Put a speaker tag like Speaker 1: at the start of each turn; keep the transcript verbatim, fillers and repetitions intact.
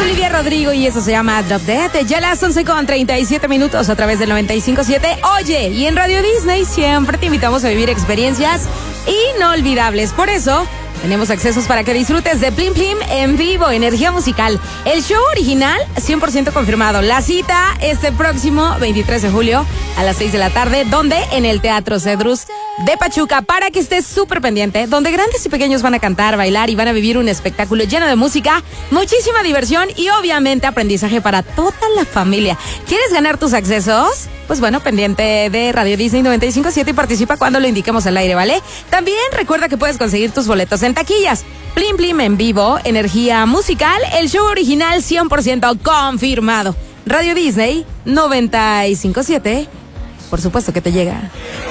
Speaker 1: Olivia Rodrigo y eso se llama Drop Dead. Ya a las once con treinta y siete minutos a través del noventa y cinco punto siete. Oye, y en Radio Disney siempre te invitamos a vivir experiencias inolvidables. Por eso tenemos accesos para que disfrutes de Plim Plim en vivo, energía musical. El show original, cien por ciento confirmado. La cita este próximo veintitrés de julio a las seis de la tarde, donde en el Teatro Cedrus de Pachuca, para que estés súper pendiente, donde grandes y pequeños van a cantar, bailar y van a vivir un espectáculo lleno de música, muchísima diversión y obviamente aprendizaje para toda la familia. ¿Quieres ganar tus accesos? Pues bueno, pendiente de Radio Disney noventa y cinco punto siete y participa cuando lo indiquemos al aire, ¿vale? También recuerda que puedes conseguir tus boletos en taquillas. Plim Plim en vivo, energía musical, el show original cien por ciento confirmado. Radio Disney noventa y cinco punto siete, por supuesto que te llega.